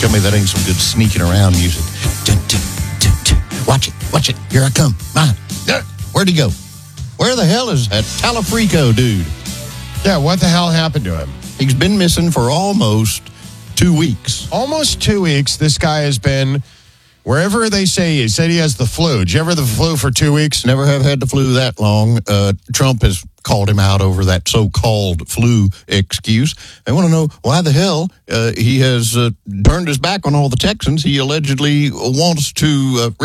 Tell me that ain't some good sneaking around music. Dun, dun, dun, dun. Watch it. Here I come. Where'd he go? Where the hell is that Talafrico dude? Yeah, what the hell happened to him? He's been missing for almost 2 weeks. Almost 2 weeks. This guy has been wherever they say he said he has the flu. Did you ever have the flu for 2 weeks? Never have had the flu that long. Trump has called him out over that so-called flu excuse. They want to know why the hell he has turned his back on all the Texans. He allegedly wants to